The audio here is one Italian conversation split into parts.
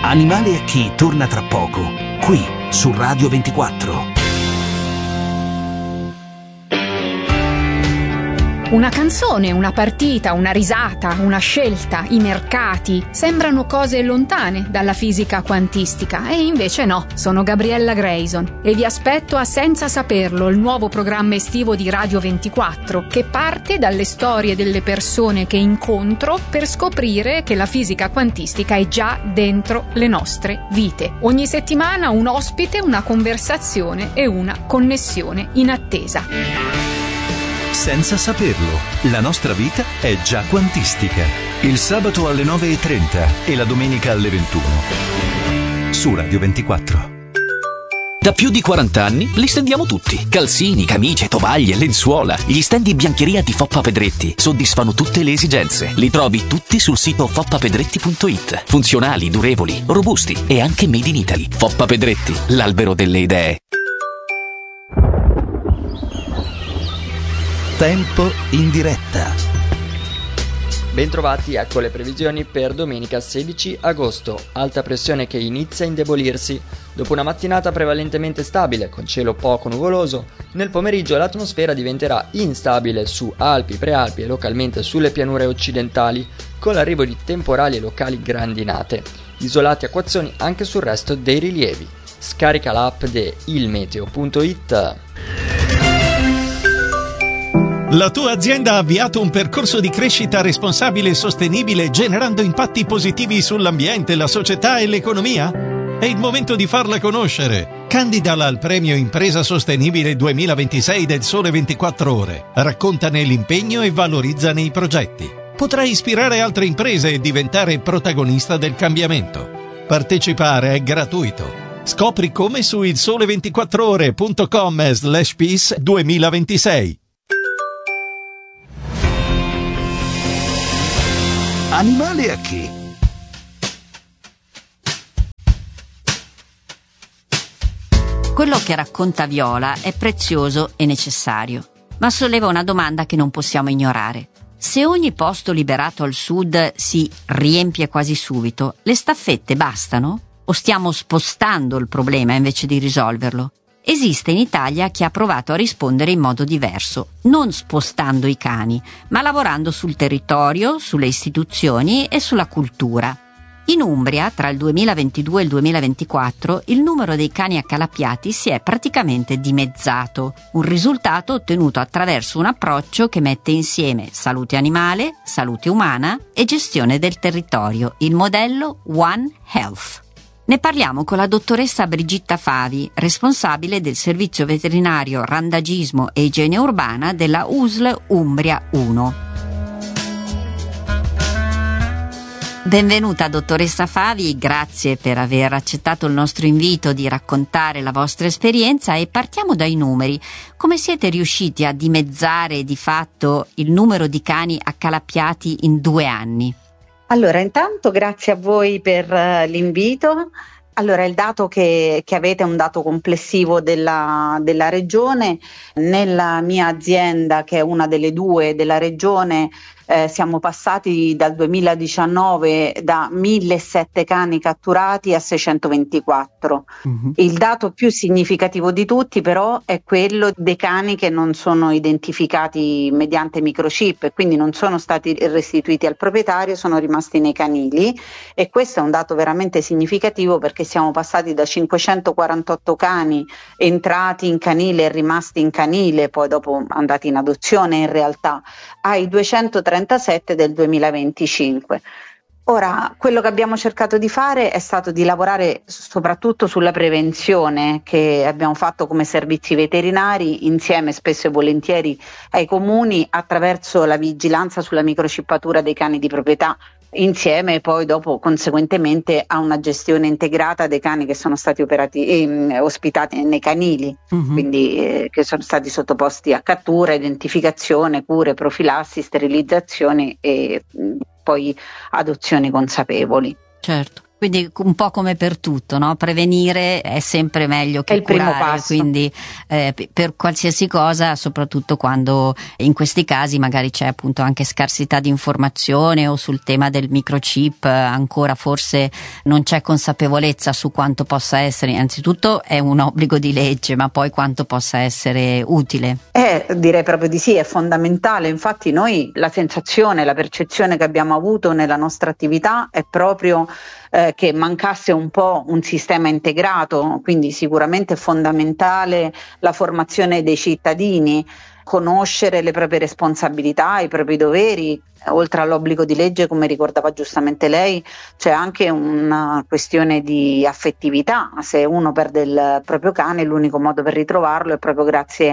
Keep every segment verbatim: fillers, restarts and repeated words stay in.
Animale a chi torna tra poco, qui su Radio ventiquattro. Una canzone, una partita, una risata, una scelta, i mercati sembrano cose lontane dalla fisica quantistica e invece no, sono Gabriella Grayson e vi aspetto a Senza Saperlo, il nuovo programma estivo di Radio ventiquattro che parte dalle storie delle persone che incontro per scoprire che la fisica quantistica è già dentro le nostre vite. Ogni settimana un ospite, una conversazione e una connessione in attesa. Senza saperlo, la nostra vita è già quantistica. Il sabato alle nove e trenta e la domenica alle ventuno. Su Radio ventiquattro. Da più di quaranta anni li stendiamo tutti. Calzini, camicie, tovaglie, lenzuola. Gli stendi biancheria di Foppa Pedretti soddisfano tutte le esigenze. Li trovi tutti sul sito foppa pedretti punto it. Funzionali, durevoli, robusti e anche made in Italy. Foppa Pedretti, l'albero delle idee. Tempo in diretta. Bentrovati, ecco le previsioni per domenica sedici agosto. Alta pressione che inizia a indebolirsi. Dopo una mattinata prevalentemente stabile, con cielo poco nuvoloso, nel pomeriggio l'atmosfera diventerà instabile su Alpi, Prealpi e localmente sulle pianure occidentali, con l'arrivo di temporali e locali grandinate. Isolati acquazzoni anche sul resto dei rilievi. Scarica l'app di ilmeteo punto it. La tua azienda ha avviato un percorso di crescita responsabile e sostenibile generando impatti positivi sull'ambiente, la società e l'economia? È il momento di farla conoscere. Candidala al premio Impresa Sostenibile duemilaventisei del Sole ventiquattro Ore. Raccontane l'impegno e valorizzane i progetti. Potrai ispirare altre imprese e diventare protagonista del cambiamento. Partecipare è gratuito. Scopri come su il sole ventiquattro ore punto com slash peace duemilaventisei. Animale a chi? Quello che racconta Viola è prezioso e necessario, ma solleva una domanda che non possiamo ignorare. Se ogni posto liberato al sud si riempie quasi subito, le staffette bastano? O stiamo spostando il problema invece di risolverlo? Esiste in Italia chi ha provato a rispondere in modo diverso, non spostando i cani, ma lavorando sul territorio, sulle istituzioni e sulla cultura. In Umbria, tra il duemilaventidue e il duemilaventiquattro, il numero dei cani accalappiati si è praticamente dimezzato, un risultato ottenuto attraverso un approccio che mette insieme salute animale, salute umana e gestione del territorio, il modello One Health. Ne parliamo con la dottoressa Brigitta Favi, responsabile del servizio veterinario randagismo e igiene urbana della U S L Umbria uno. Benvenuta dottoressa Favi, grazie per aver accettato il nostro invito di raccontare la vostra esperienza e partiamo dai numeri. Come siete riusciti a dimezzare di fatto il numero di cani accalappiati in due anni? Allora, intanto grazie a voi per uh, l'invito. Allora, il dato che, che avete è un dato complessivo della, della regione. Nella mia azienda, che è una delle due della regione, eh, siamo passati dal duemiladiciannove da millesetto cani catturati a seicentoventiquattro. Uh-huh. Il dato più significativo di tutti però è quello dei cani che non sono identificati mediante microchip e quindi non sono stati restituiti al proprietario, sono rimasti nei canili, e questo è un dato veramente significativo perché siamo passati da cinquecentoquarantotto cani entrati in canile e rimasti in canile, poi dopo andati in adozione in realtà, ai duecentotrentasette del duemilaventicinque. Ora, quello che abbiamo cercato di fare è stato di lavorare soprattutto sulla prevenzione, che abbiamo fatto come servizi veterinari insieme spesso e volentieri ai comuni attraverso la vigilanza sulla microchippatura dei cani di proprietà, insieme poi dopo conseguentemente a una gestione integrata dei cani che sono stati operati, eh, ospitati nei canili, uh-huh. quindi eh, che sono stati sottoposti a cattura, identificazione, cure, profilassi, sterilizzazioni e mh, poi adozioni consapevoli. Certo. Quindi un po' come per tutto, no? Prevenire è sempre meglio che è il curare, primo passo. Quindi eh, per qualsiasi cosa, soprattutto quando in questi casi magari c'è appunto anche scarsità di informazione, o sul tema del microchip ancora forse non c'è consapevolezza su quanto possa essere, innanzitutto è un obbligo di legge, ma poi quanto possa essere utile. Eh, direi proprio di sì, è fondamentale. Infatti noi la sensazione, la percezione che abbiamo avuto nella nostra attività è proprio eh, che mancasse un po' un sistema integrato, quindi sicuramente è fondamentale la formazione dei cittadini, conoscere le proprie responsabilità, i propri doveri. Oltre all'obbligo di legge, come ricordava giustamente lei, c'è anche una questione di affettività. Se uno perde il proprio cane, l'unico modo per ritrovarlo è proprio grazie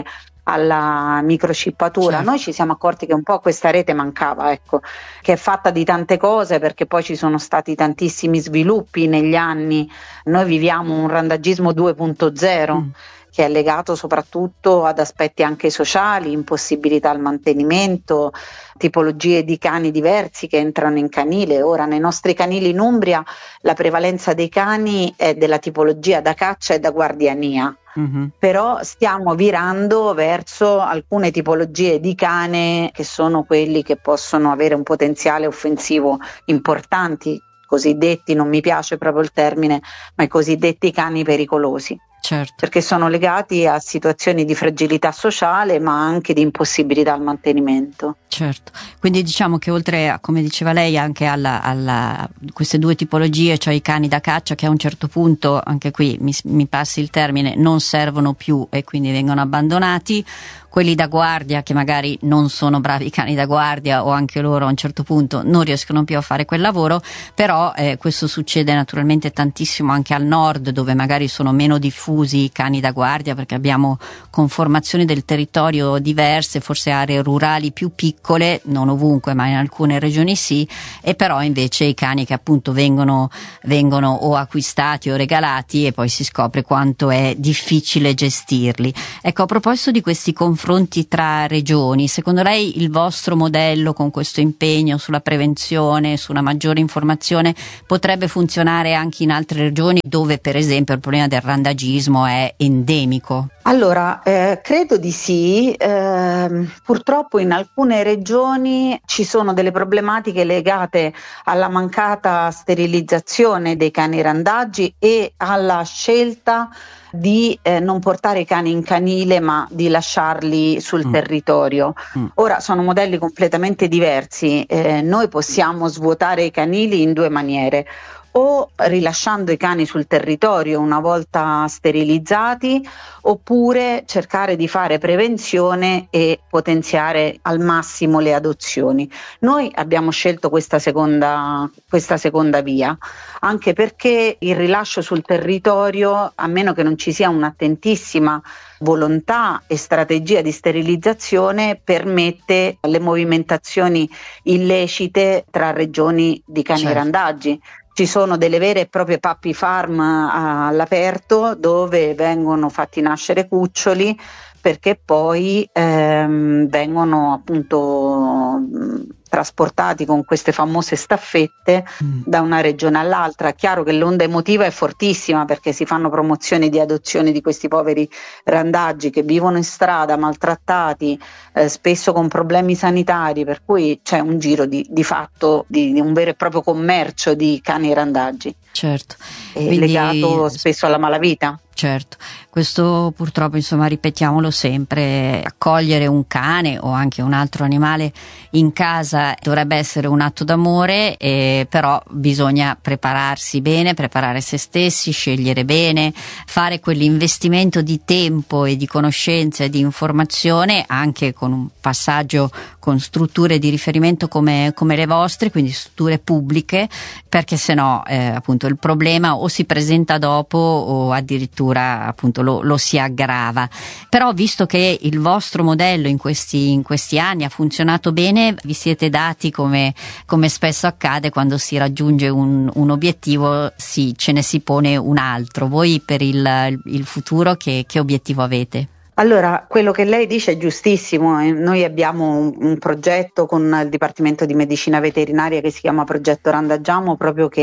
alla microchippatura. Certo. Noi ci siamo accorti che un po' questa rete mancava, ecco, che è fatta di tante cose, perché poi ci sono stati tantissimi sviluppi negli anni. Noi viviamo un randagismo due punto zero. Mm. che è legato soprattutto ad aspetti anche sociali, impossibilità al mantenimento, tipologie di cani diversi che entrano in canile. Ora nei nostri canili in Umbria la prevalenza dei cani è della tipologia da caccia e da guardiania. Mm-hmm. Però stiamo virando verso alcune tipologie di cane che sono quelli che possono avere un potenziale offensivo importanti, cosiddetti, non mi piace proprio il termine, ma i cosiddetti cani pericolosi. Certo. Perché sono legati a situazioni di fragilità sociale, ma anche di impossibilità al mantenimento. Certo, quindi diciamo che oltre a, come diceva lei, anche alla, alla queste due tipologie, cioè i cani da caccia che a un certo punto, anche qui mi, mi passi il termine, non servono più e quindi vengono abbandonati, quelli da guardia che magari non sono bravi cani da guardia, o anche loro a un certo punto non riescono più a fare quel lavoro, però eh, questo succede naturalmente tantissimo anche al nord, dove magari sono meno diffusi i cani da guardia, perché abbiamo conformazioni del territorio diverse, forse aree rurali più piccole, non ovunque ma in alcune regioni sì, e però invece i cani che appunto vengono, vengono o acquistati o regalati, e poi si scopre quanto è difficile gestirli. Ecco, a proposito di questi confronti tra regioni, secondo lei il vostro modello, con questo impegno sulla prevenzione, su una maggiore informazione, potrebbe funzionare anche in altre regioni dove per esempio il problema del randagismo è endemico? Allora, eh, credo di sì. Eh, purtroppo in alcune regioni ci sono delle problematiche legate alla mancata sterilizzazione dei cani randagi e alla scelta di eh, non portare i cani in canile ma di lasciarli sul mm. territorio. Mm. Ora sono modelli completamente diversi. Eh, noi possiamo svuotare i canili in due maniere: o rilasciando i cani sul territorio una volta sterilizzati, oppure cercare di fare prevenzione e potenziare al massimo le adozioni. Noi abbiamo scelto questa seconda, questa seconda via, anche perché il rilascio sul territorio, a meno che non ci sia un'attentissima volontà e strategia di sterilizzazione, permette le movimentazioni illecite tra regioni di cani certo. randaggi. Ci sono delle vere e proprie puppy farm all'aperto dove vengono fatti nascere cuccioli, perché poi ehm, vengono appunto trasportati con queste famose staffette mm. da una regione all'altra. È chiaro che l'onda emotiva è fortissima, perché si fanno promozioni di adozione di questi poveri randaggi che vivono in strada, maltrattati, eh, spesso con problemi sanitari, per cui c'è un giro di, di fatto di, di un vero e proprio commercio di cani randaggi. Certo. Quindi, legato spesso alla malavita. Certo, questo purtroppo, insomma, ripetiamolo sempre, accogliere un cane o anche un altro animale in casa dovrebbe essere un atto d'amore, eh, però bisogna prepararsi bene, preparare se stessi, scegliere bene, fare quell'investimento di tempo e di conoscenza e di informazione, anche con un passaggio con strutture di riferimento come, come le vostre, quindi strutture pubbliche, perché sennò eh, appunto il problema o si presenta dopo o addirittura appunto lo, lo si aggrava. Però visto che il vostro modello in questi, in questi anni ha funzionato bene, vi siete dati, come, come spesso accade quando si raggiunge un, un obiettivo, sì, ce ne si pone un altro. Voi per il, il futuro che, che obiettivo avete? Allora, quello che lei dice è giustissimo. Noi abbiamo un, un progetto con il Dipartimento di Medicina Veterinaria che si chiama Progetto Randagiamo, proprio che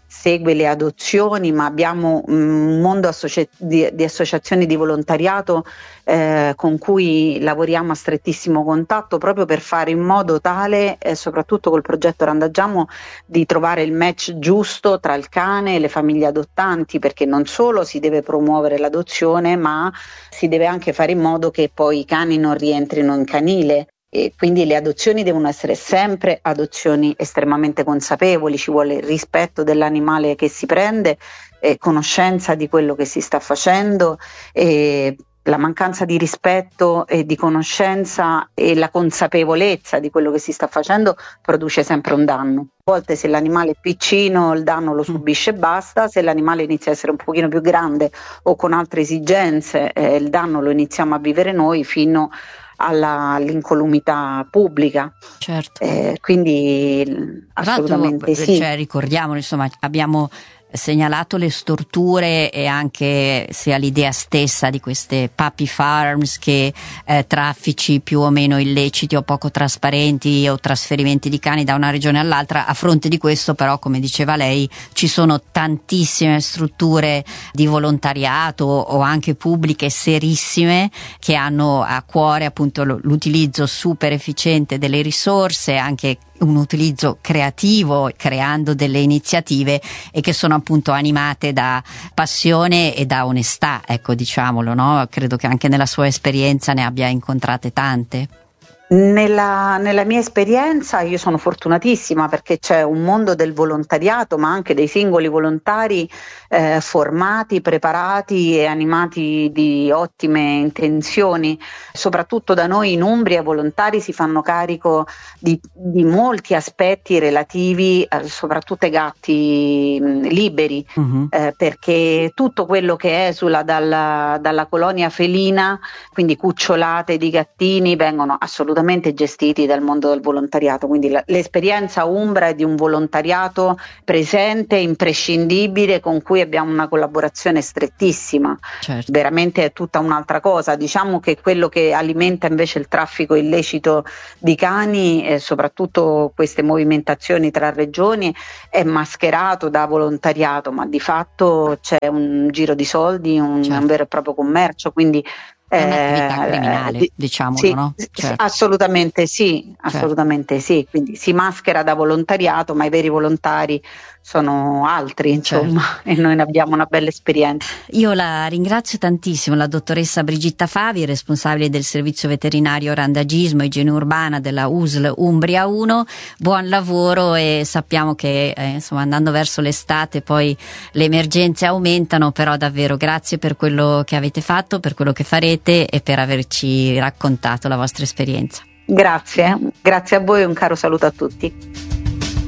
segue le adozioni, ma abbiamo un mondo associ- di, di associazioni di volontariato eh, con cui lavoriamo a strettissimo contatto, proprio per fare in modo tale, eh, soprattutto col progetto Randagiamo, di trovare il match giusto tra il cane e le famiglie adottanti, perché non solo si deve promuovere l'adozione, ma si deve anche fare in modo che poi i cani non rientrino in canile. E quindi le adozioni devono essere sempre adozioni estremamente consapevoli, ci vuole rispetto dell'animale che si prende, eh, conoscenza di quello che si sta facendo, e la mancanza di rispetto e di conoscenza e la consapevolezza di quello che si sta facendo produce sempre un danno. A volte, se l'animale è piccino, il danno lo subisce e basta; se l'animale inizia a essere un pochino più grande o con altre esigenze, eh, il danno lo iniziamo a vivere noi fino alla, all'incolumità pubblica. Certo. Eh, quindi assolutamente Tanto, sì. Cioè, ricordiamolo, insomma, abbiamo segnalato le storture e anche sia l'idea stessa di queste puppy farms, che eh, traffici più o meno illeciti o poco trasparenti o trasferimenti di cani da una regione all'altra. A fronte di questo, però, come diceva lei, ci sono tantissime strutture di volontariato o anche pubbliche serissime che hanno a cuore appunto l'utilizzo super efficiente delle risorse, anche un utilizzo creativo, creando delle iniziative, e che sono appunto animate da passione e da onestà, ecco, diciamolo, no? Credo che anche nella sua esperienza ne abbia incontrate tante. Nella, nella mia esperienza io sono fortunatissima, perché c'è un mondo del volontariato, ma anche dei singoli volontari eh, formati, preparati e animati di ottime intenzioni. Soprattutto da noi in Umbria i volontari si fanno carico di, di molti aspetti relativi eh, soprattutto ai gatti mh, liberi, uh-huh. eh, perché tutto quello che esula dalla, dalla colonia felina, quindi cucciolate di gattini, vengono assolutamente gestiti dal mondo del volontariato. Quindi la, l'esperienza umbra è di un volontariato presente, imprescindibile, con cui abbiamo una collaborazione strettissima. Certo. Veramente è tutta un'altra cosa. Diciamo che quello che alimenta invece il traffico illecito di cani, e soprattutto queste movimentazioni tra regioni, è mascherato da volontariato, ma di fatto c'è un giro di soldi, un, certo. un vero e proprio commercio, quindi è un'attività criminale, eh, diciamolo, sì, no? Certo. Assolutamente sì, assolutamente certo. sì. Quindi si maschera da volontariato, ma i veri volontari sono altri, insomma, certo. e noi ne abbiamo una bella esperienza. Io la ringrazio tantissimo, la dottoressa Brigitta Favi, responsabile del servizio veterinario randagismo e igiene urbana della U S L Umbria uno. Buon lavoro, e sappiamo che eh, insomma, andando verso l'estate poi le emergenze aumentano, però davvero grazie per quello che avete fatto, per quello che farete e per averci raccontato la vostra esperienza. Grazie, grazie a voi e un caro saluto a tutti.